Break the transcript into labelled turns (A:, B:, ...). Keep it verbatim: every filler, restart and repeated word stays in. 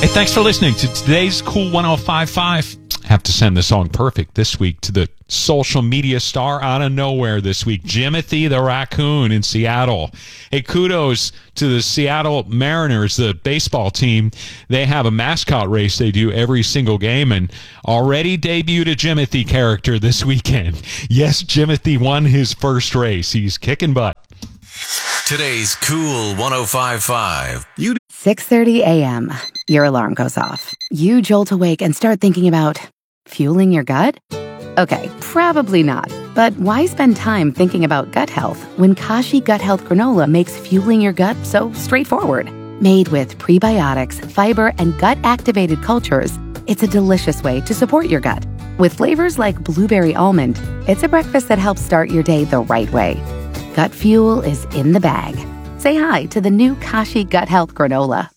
A: Hey, thanks for listening to today's Cool one oh five five. Have to send the song Perfect this week to the social media star out of nowhere this week, Jimothy the Raccoon in Seattle. Hey, kudos to the Seattle Mariners, the baseball team. They have a mascot race they do every single game, and already debuted a Jimothy character this weekend. Yes, Jimothy won his first race. He's kicking butt.
B: Today's Cool one oh five five. You
C: six thirty a.m. Your alarm goes off. You jolt awake and start thinking about fueling your gut? Okay, probably not. But why spend time thinking about gut health when Kashi Gut Health Granola makes fueling your gut so straightforward? Made with prebiotics, fiber, and gut-activated cultures, it's a delicious way to support your gut. With flavors like blueberry almond, it's a breakfast that helps start your day the right way. Gut fuel is in the bag. Say hi to the new Kashi Gut Health Granola.